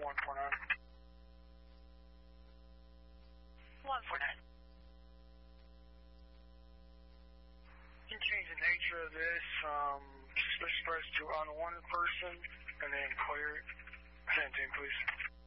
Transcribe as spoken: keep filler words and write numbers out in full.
one four nine. one four nine. You can change the nature of this from suspicious person to on one person, and then clear it. ten ten, please.